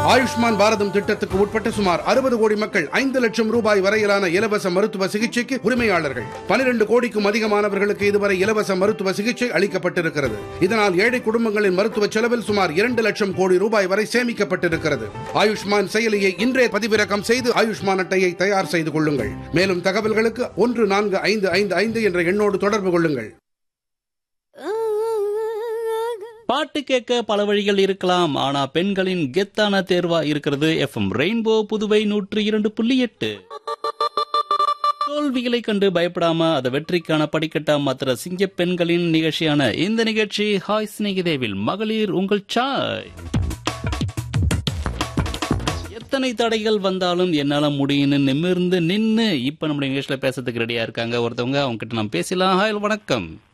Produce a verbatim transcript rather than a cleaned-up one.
ஆயுஷ்மான் பாரதம் திட்டத்துக்கு உட்பட்ட சுமார் அறுபது கோடி மக்கள் ஐந்து லட்சம் ரூபாய் வரையிலான இலவச மருத்துவ சிகிச்சைக்கு உரிமையாளர்கள். பனிரெண்டு கோடிக்கும் அதிகமானவர்களுக்கு இதுவரை இலவச மருத்துவ சிகிச்சை அளிக்கப்பட்டிருக்கிறது. இதனால் ஏழை குடும்பங்களின் மருத்துவ செலவில் சுமார் இரண்டு லட்சம் கோடி ரூபாய் வரை சேமிக்கப்பட்டிருக்கிறது. ஆயுஷ்மான் செயலியை இன்றே பதிவிறக்கம் செய்து ஆயுஷ்மான் அட்டையை தயார் செய்து கொள்ளுங்கள். மேலும் தகவல்களுக்கு ஒன்று நான்கு ஐந்து ஐந்து ஐந்து என்ற எண்ணோடு தொடர்பு கொள்ளுங்கள். பாட்டு கேட்க பல வழிகள் இருக்கலாம். ஆனா பெண்களின் கெத்தான தேர்வா இருக்கிறது எஃப்எம் ரெயின்போ புதுவை நூற்றி இரண்டு புள்ளி எட்டு. தோல்விகளை கண்டு பயப்படாம அதை வெற்றிக்கான படிக்கட்டா மாத்திர சிங்க பெண்களின் நிகழ்ச்சியான இந்த நிகழ்ச்சி ஹாய் சிநேகிதேவில் மகளிர் உங்கள் சாய். எத்தனை தடைகள் வந்தாலும் என்னால முடியும்னு நிமிர்ந்து நின்று இப்ப நம்முடைய நிகழ்ச்சியில பேசுறதுக்கு ரெடியா இருக்காங்க ஒருத்தவங்க. அவங்க கிட்ட நம்ம பேசலாம். ஹாய், வணக்கம்.